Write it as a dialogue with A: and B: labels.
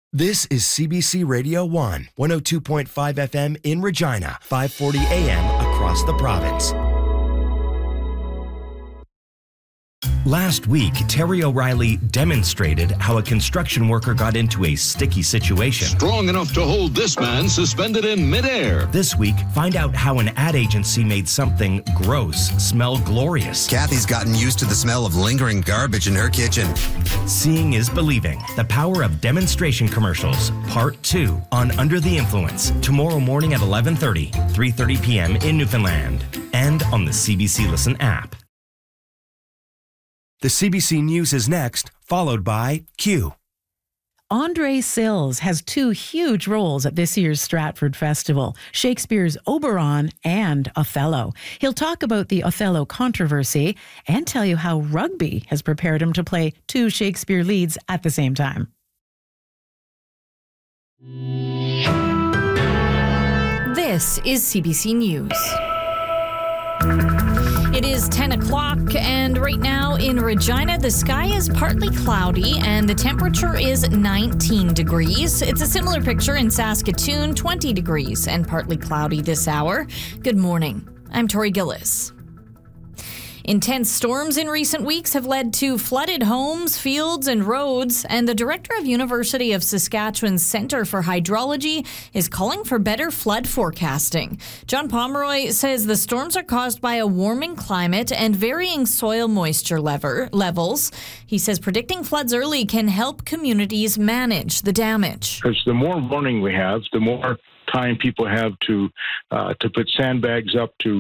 A: This is CBC Radio 1, 102.5 FM in Regina, 540 AM across the province. Last week, Terry O'Reilly demonstrated how a construction worker got into a sticky situation.
B: Strong enough to hold this man suspended in midair.
A: This week, find out how an ad agency made something gross smell glorious.
C: Kathy's gotten used to the smell of lingering garbage in her kitchen.
A: Seeing is believing. The power of demonstration commercials, Part 2 on Under the Influence. Tomorrow morning at 11:30, 3:30 p.m. in Newfoundland. And on the CBC Listen app. The CBC News is next, followed by Q.
D: Andre Sills has two huge roles at this year's Stratford Festival, Shakespeare's Oberon and Othello. He'll talk about the Othello controversy and tell you how rugby has prepared him to play two Shakespeare leads at the same time.
E: This is CBC News. It is 10 o'clock, and right now in Regina, the sky is partly cloudy and the temperature is 19 degrees. It's a similar picture in Saskatoon, 20 degrees and partly cloudy this hour. Good morning. I'm Tori Gillis. Intense storms in recent weeks have led to flooded homes, fields, and roads, and the director of University of Saskatchewan's Centre for Hydrology is calling for better flood forecasting. John Pomeroy says the storms are caused by a warming climate and varying soil moisture levels. He says predicting floods early can help communities manage the damage.
F: Because the more warning we have, the more time people have to put sandbags up to